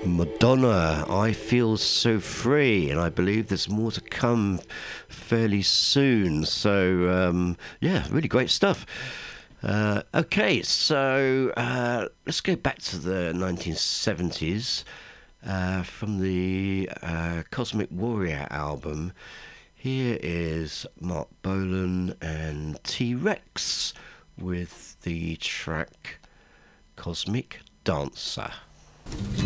Madonna, I Feel So Free, and I believe there's more to come fairly soon. So, yeah, really great stuff. Okay, so let's go back to the 1970s from the Cosmic Warrior album. Here is Mark Bolan and T-Rex with the track Cosmic Dancer.